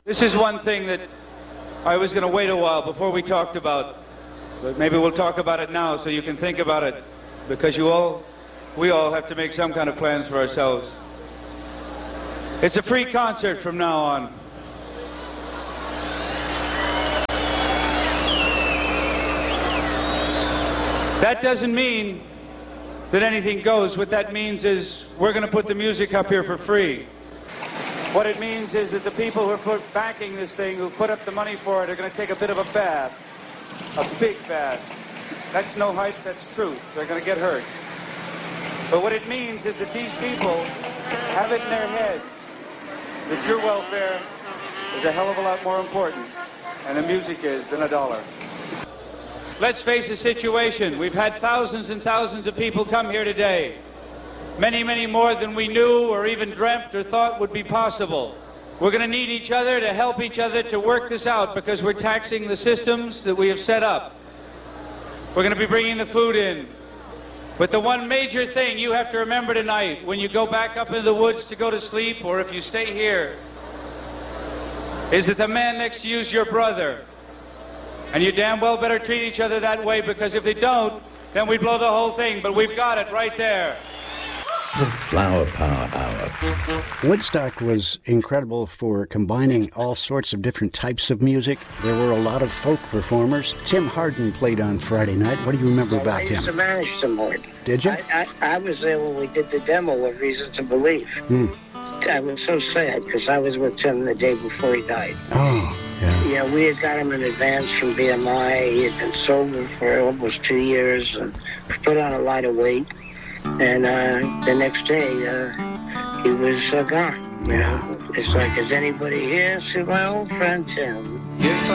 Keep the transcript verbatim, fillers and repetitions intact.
This is one thing that I was going to wait a while before we talked about, but maybe we'll talk about it now so you can think about it, because you all, we all have to make some kind of plans for ourselves. It's a free concert from now on. That doesn't mean that anything goes. What that means is we're going to put the music up here for free. What it means is that the people who are put backing this thing, who put up the money for it, are going to take a bit of a bath, a big bath. That's no hype, that's truth. They're going to get hurt. But what it means is that these people have it in their heads that your welfare is a hell of a lot more important, and the music is, than a dollar. Let's face the situation. We've had thousands and thousands of people come here today. Many, many more than we knew or even dreamt or thought would be possible. We're going to need each other to help each other to work this out, because we're taxing the systems that we have set up. We're going to be bringing the food in. But the one major thing you have to remember tonight, when you go back up into the woods to go to sleep, or if you stay here, is that the man next to you is your brother. And you damn well better treat each other that way, because if they don't, then we blow the whole thing. But we've got it right there. The Flower Power Hour. Woodstock was incredible for combining all sorts of different types of music. There were a lot of folk performers. Tim Hardin played on Friday night. What do you remember well, about I used him? to manage Tim Hardin. Did you? I, I, I was there when we did the demo of Reason to Believe. Hmm. I was so sad because I was with Tim the day before he died. Oh, yeah. Yeah, we had got him in advance from B M I. He had been sober for almost two years and put on a lot of weight. And uh, the next day, uh, he was uh, gone. Yeah. It's like, is anybody here? I said, my old friend Tim. If